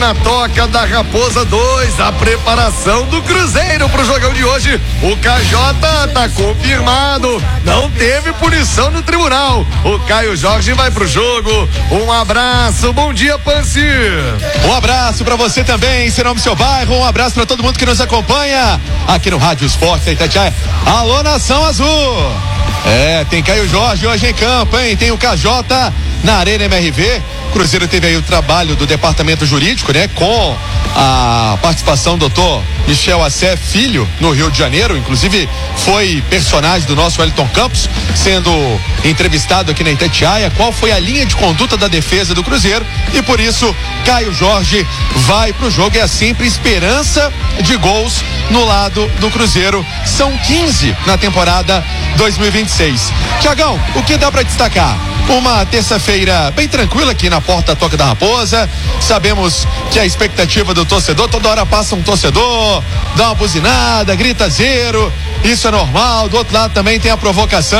na Toca da Raposa 2, a preparação do Cruzeiro pro jogão de hoje. O KJ tá confirmado, não teve punição no tribunal. O Caio Jorge vai pro jogo. Um abraço, bom dia, Panci. Um abraço pra você também, em nome do seu bairro. Um abraço pra todo mundo que nos acompanha aqui no Rádio Esporte da Itatiaia. Alô, Nação Azul. Tem Caio Jorge hoje em campo, hein? Tem o KJ na Arena MRV. O Cruzeiro teve aí o trabalho do departamento jurídico, né? Com a participação do doutor Michel Assé Filho no Rio de Janeiro, inclusive foi personagem do nosso Wellington Campos, sendo entrevistado aqui na Itatiaia. Qual foi a linha de conduta da defesa do Cruzeiro? E por isso Caio Jorge vai pro jogo. É sempre esperança de gols no lado do Cruzeiro. São 15 na temporada 2026. Tiagão, o que dá para destacar? Uma terça-feira bem tranquila aqui na porta da Toca da Raposa. Sabemos que a expectativa do torcedor, toda hora passa um torcedor, dá uma buzinada, grita zero, isso é normal. Do outro lado também tem a provocação.